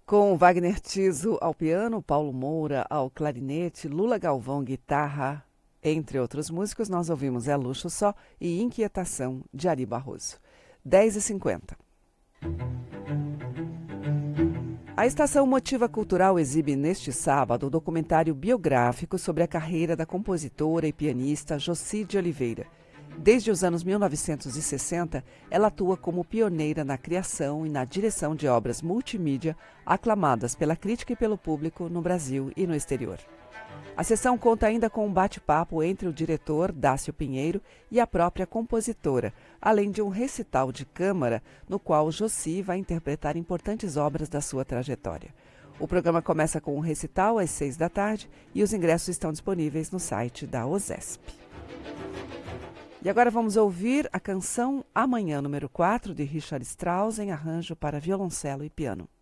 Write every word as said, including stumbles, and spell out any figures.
Com Wagner Tiso ao piano, Paulo Moura ao clarinete, Lula Galvão guitarra, entre outros músicos, nós ouvimos É Luxo Só e Inquietação, de Ari Barroso. dez e cinquenta. A Estação Motiva Cultural exibe neste sábado o documentário biográfico sobre a carreira da compositora e pianista Jocy de Oliveira. Desde os anos mil novecentos e sessenta, ela atua como pioneira na criação e na direção de obras multimídia aclamadas pela crítica e pelo público no Brasil e no exterior. A sessão conta ainda com um bate-papo entre o diretor, Dácio Pinheiro, e a própria compositora, além de um recital de câmara no qual Jocy vai interpretar importantes obras da sua trajetória. O programa começa com um recital às seis da tarde e os ingressos estão disponíveis no site da OSESP. E agora vamos ouvir a canção Amanhã, número quatro, de Richard Strauss, em arranjo para violoncelo e piano.